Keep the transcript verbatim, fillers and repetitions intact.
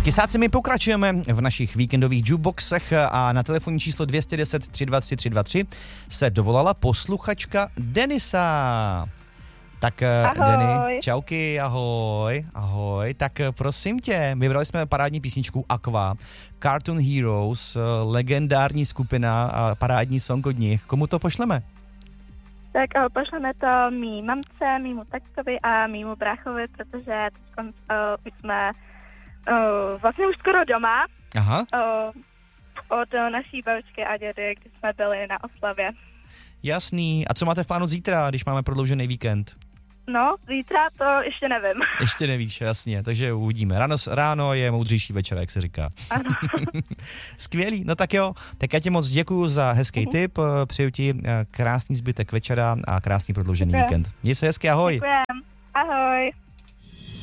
Kysáci, my pokračujeme v našich víkendových jukeboxech a na telefonní číslo dvě jedna deset, tři dva tři, tři dva tři se dovolala posluchačka Denisa. Tak ahoj. Denny, čauky, ahoj, ahoj. Tak prosím tě, vybrali jsme parádní písničku Aqua, Cartoon Heroes, legendární skupina a parádní song od nich. Komu to pošleme? Tak uh, pošleme to mý mamce, mýmu taťkovi a mýmu bráchovi, protože teď uh, my jsme uh, vlastně už skoro doma. Aha. Uh, od uh, naší babičky a dědy, kdy jsme byli na oslavě. Jasný. A co máte v plánu zítra, když máme prodloužený víkend? No, zítra to ještě nevím. Ještě nevíš, jasně, takže uvidíme. Ráno, ráno je moudřejší večer, jak se říká. Ano. Skvělý, no tak jo, tak já ti moc děkuju za hezký tip, přeju ti krásný zbytek večera a krásný prodloužený Děkujem. víkend. Měj se hezky, ahoj. Děkujem, ahoj.